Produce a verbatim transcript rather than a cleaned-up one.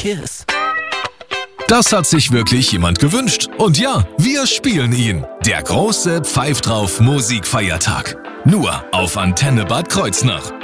kiss. Das hat sich wirklich jemand gewünscht. Und ja, wir spielen ihn. Der große Pfeif drauf Musikfeiertag. Nur auf Antenne Bad Kreuznach.